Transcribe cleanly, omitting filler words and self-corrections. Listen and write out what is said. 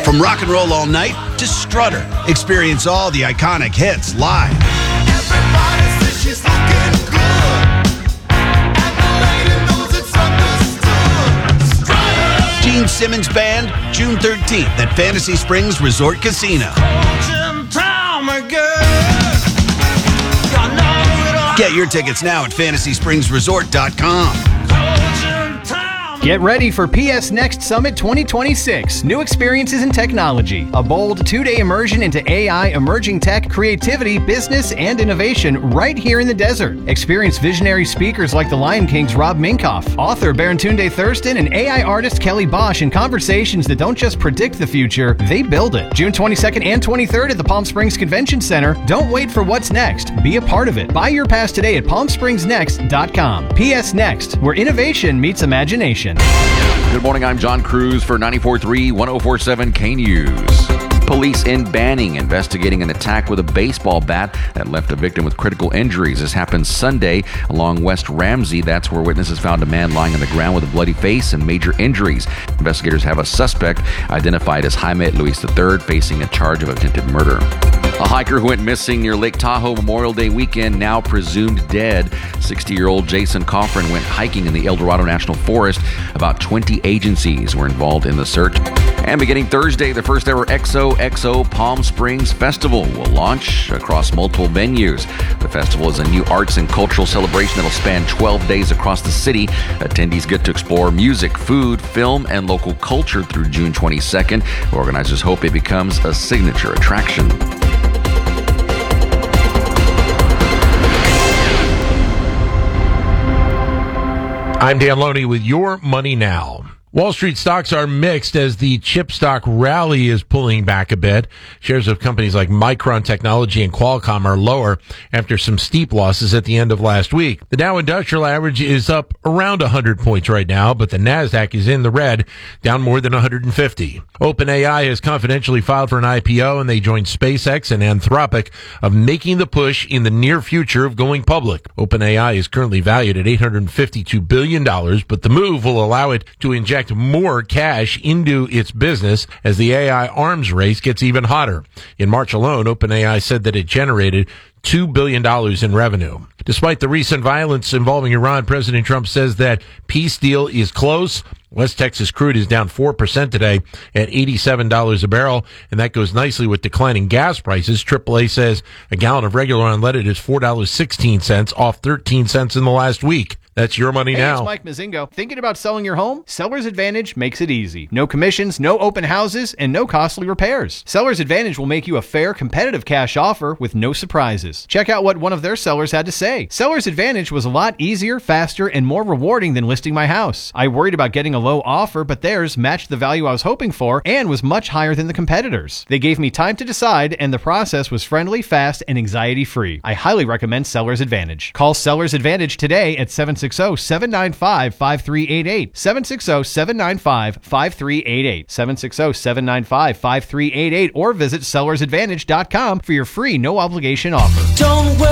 From Rock and Roll All Night to Strutter, experience all the iconic hits live. Everybody says she's looking good, and the lady knows it's understood. Strutter. Gene Simmons Band, June 13th at Fantasy Springs Resort Casino. Get your tickets now at FantasySpringsResort.com. Get ready for PS Next Summit 2026. New experiences in technology. A bold 2-day immersion into AI, emerging tech, creativity, business, and innovation right here in the desert. Experience visionary speakers like the Lion King's Rob Minkoff, author Barontunde Thurston, and AI artist Kelly Bosch in conversations that don't just predict the future, they build it. June 22nd and 23rd at the Palm Springs Convention Center. Don't wait for what's next. Be a part of it. Buy your pass today at PalmSpringsNext.com. PS Next, where innovation meets imagination. Good morning, I'm John Cruz for 94.3 104.7 K News. Police in Banning investigating an attack with a baseball bat that left a victim with critical injuries. This happened Sunday along West Ramsey. That's where witnesses found a man lying on the ground with a bloody face and major injuries. Investigators have a suspect identified as Jaime Luis III facing a charge of attempted murder. A hiker who went missing near Lake Tahoe Memorial Day weekend, now presumed dead. 60-year-old Jason Coffrin went hiking in the El Dorado National Forest. About 20 agencies were involved in the search. And beginning Thursday, the first ever XOXO Palm Springs Festival will launch across multiple venues. The festival is a new arts and cultural celebration that will span 12 days across the city. Attendees get to explore music, food, film, and local culture through June 22nd. Organizers hope it becomes a signature attraction. I'm Dan Loney with Your Money Now. Wall Street stocks are mixed as the chip stock rally is pulling back a bit. Shares of companies like Micron Technology and Qualcomm are lower after some steep losses at the end of last week. The Dow Industrial Average is up around 100 points right now, but the Nasdaq is in the red, down more than 150. OpenAI has confidentially filed for an IPO, and they joined SpaceX and Anthropic of making the push in the near future of going public. OpenAI is currently valued at $852 billion, but the move will allow it to inject more cash into its business as the AI arms race gets even hotter. In March alone, OpenAI said that it generated $2 billion in revenue. Despite the recent violence involving Iran, President Trump says that peace deal is close. West Texas crude is down 4% today at $87 a barrel, and that goes nicely with declining gas prices. AAA says a gallon of regular unleaded is $4.16, off 13 cents in the last week. That's Your Money Now. It's Mike Mazingo. Thinking about selling your home? Seller's Advantage makes it easy. No commissions, no open houses, and no costly repairs. Seller's Advantage will make you a fair, competitive cash offer with no surprises. Check out what one of their sellers had to say. Seller's Advantage was a lot easier, faster, and more rewarding than listing my house. I worried about getting a low offer, but theirs matched the value I was hoping for and was much higher than the competitors. They gave me time to decide, and the process was friendly, fast, and anxiety-free. I highly recommend Seller's Advantage. Call Seller's Advantage today at 760-795-5388. 760-795-5388. 760-795-5388, or visit sellersadvantage.com for your free no-obligation offer. Don't worry.